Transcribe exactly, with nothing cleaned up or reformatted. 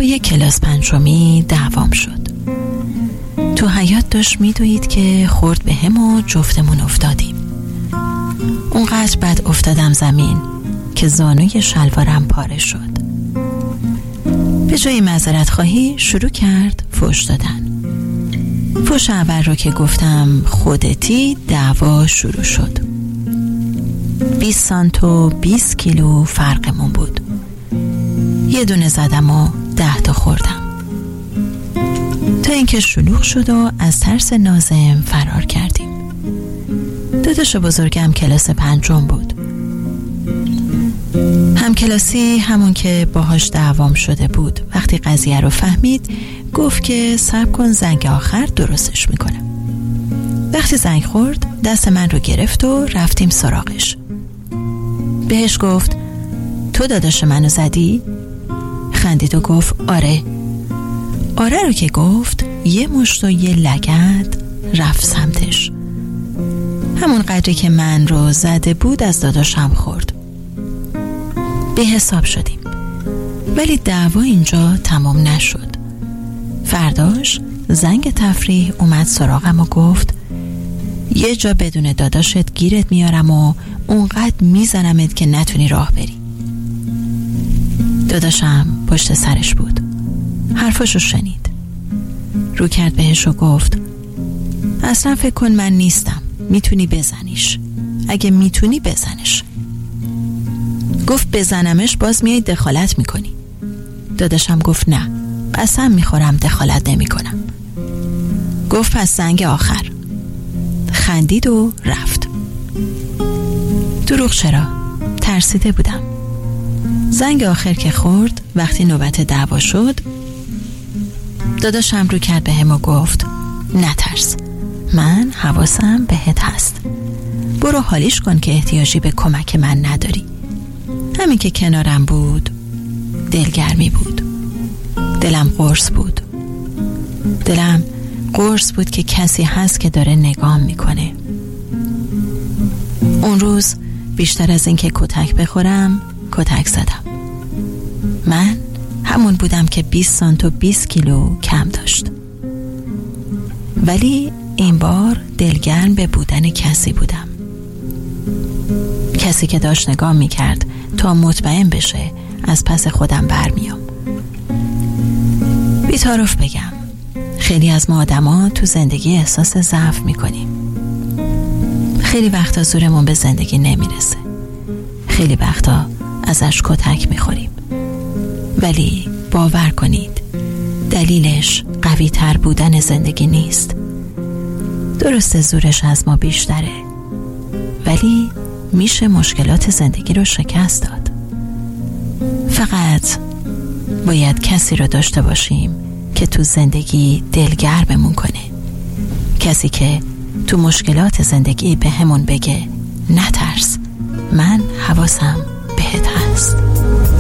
با یک کلاس پنجمی دعوام شد. تو حیاط داشت میدوید که خورد به هم و جفتمون افتادیم. اونقدر بد افتادم زمین که زانوی شلوارم پاره شد. به جای معذرت خواهی شروع کرد فحش دادن. فحش اول رو که گفتم خودتی، دعوا شروع شد. بیست سانت و بیست کیلو فرقمون بود. یه دونه زدم و ده تا خوردم، تا اینکه شلوغ شد و از ترس ناظم فرار کردیم. داداش بزرگم کلاس پنجم بود. همکلاسی همون که باهاش دعوام شده بود وقتی قضیه رو فهمید گفت که صبر کن زنگ آخر درستش میکنم. وقتی زنگ خورد دست من رو گرفت و رفتیم سراغش. بهش گفت تو داداش منو زدی؟ خندید و گفت آره. آره رو که گفت یه مشت و یه لگد رفت سمتش. همون قدری که من رو زده بود از داداشم خورد. به حساب شدیم، ولی دعوا اینجا تمام نشد. فرداش زنگ تفریح اومد سراغم و گفت یه جا بدون داداشت گیرت میارم و اونقدر میزنمت که نتونی راه بری. داداشم پشت سرش بود. حرفاشو شنید. رو کرد بهش و گفت اصلا فکر کن من نیستم، میتونی بزنیش. اگه میتونی بزنش. گفت بزنمش باز میای دخالت میکنی. داداشم گفت نه، قسم میخورم دخالت نمی کنم. گفت پس زنگ آخر. خندید و رفت. دروغ چرا؟ ترسیده بودم. زنگ آخر که خورد وقتی نوبت دعوا شد داداشم رو کرد به هم و گفت نترس، من حواسم بهت هست. برو حالیش کن که احتیاجی به کمک من نداری. همین که کنارم بود دلگرمی بود. دلم قرص بود. دلم قرص بود که کسی هست که داره نگام میکنه. اون روز بیشتر از این که کتک بخورم کتک زدم. من همون بودم که بیست سانت و بیست کیلو کم داشت، ولی این بار دلگرم به بودن کسی بودم. کسی که داشت نگاه میکرد تا مطمئن بشه از پس خودم برمیام. بی‌تعارف بگم خیلی از ما آدما تو زندگی احساس ضعف میکنیم. خیلی وقتا زورمون به زندگی نمیرسه. خیلی وقتا ازش کتک میخوریم. ولی باور کنید دلیلش قوی تر بودن زندگی نیست. درسته زورش از ما بیشتره، ولی میشه مشکلات زندگی رو شکست داد. فقط باید کسی رو داشته باشیم که تو زندگی دلگرممون کنه. کسی که تو مشکلات زندگی به همون بگه نترس، من حواسم بهت هست.